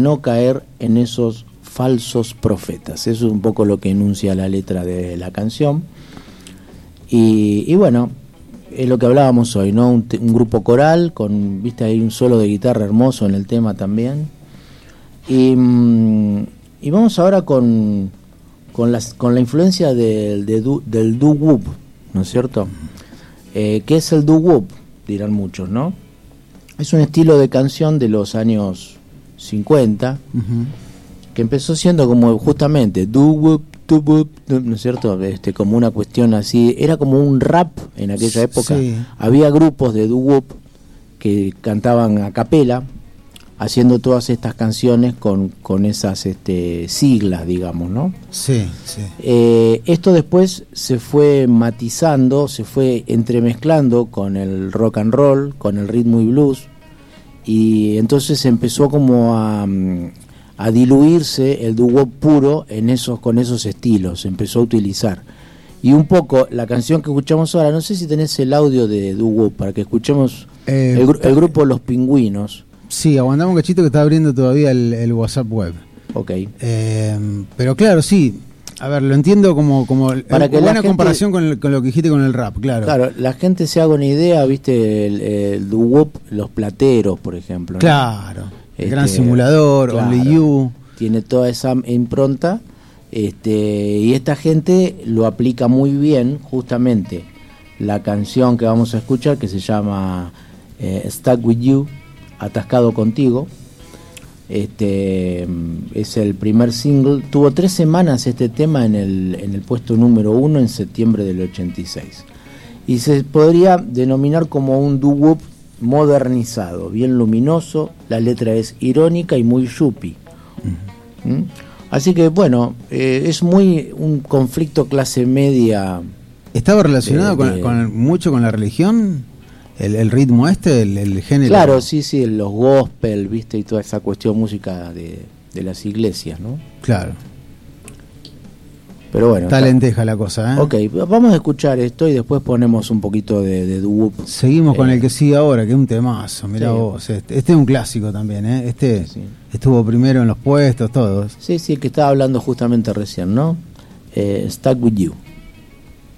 no caer en esos falsos profetas. Eso es un poco lo que enuncia la letra de la canción. Y bueno, es lo que hablábamos hoy, ¿no? Un grupo coral con, viste, hay un solo de guitarra hermoso en el tema también. Y vamos ahora con la influencia del doo-wop, ¿no es cierto? ¿Qué es el doo-wop? Dirán muchos, ¿no? Es un estilo de canción de los años 50, que empezó siendo como justamente doo-wop, ¿no es cierto? Como una cuestión así, era como un rap en aquella época. Sí. Había grupos de doo-wop que cantaban a capela, haciendo todas estas canciones con esas siglas, digamos, ¿no? Sí, sí. Esto después se fue matizando, se fue entremezclando con el rock and roll, con el rhythm y blues, y entonces empezó como a diluirse el doo-wop puro con esos estilos, se empezó a utilizar. Y un poco la canción que escuchamos ahora, no sé si tenés el audio de doo-wop para que escuchemos el grupo Los Pingüinos. Sí, aguantamos un cachito que está abriendo todavía el WhatsApp web. Ok. Pero claro, sí. A ver, lo entiendo como para que buena comparación con lo que dijiste con el rap, claro. Claro, la gente se haga una idea, viste, el doo-wop, los plateros, por ejemplo, ¿no? Claro. Gran Simulador, claro, Only You. Tiene toda esa impronta, y esta gente lo aplica muy bien, justamente. La canción que vamos a escuchar, que se llama Stuck With You, Atascado Contigo, es el primer single. Tuvo 3 semanas este tema en el puesto número 1 en septiembre del 86, y se podría denominar como un doo-wop modernizado, bien luminoso. La letra es irónica y muy yuppie. Así que bueno, es muy un conflicto clase media. ¿Estaba relacionado mucho con la religión? El ritmo el género. Claro, sí, los gospel, viste, y toda esa cuestión, música de las iglesias, ¿no? Claro. Pero bueno, está lenteja la cosa, ¿eh? Ok, vamos a escuchar esto y después ponemos un poquito de doo-wop. Seguimos con el que sigue ahora, que es un temazo, mirá vos. Este es un clásico también, ¿eh? Estuvo primero en los puestos, todos. Sí, que estaba hablando justamente recién, ¿no? Stuck With You.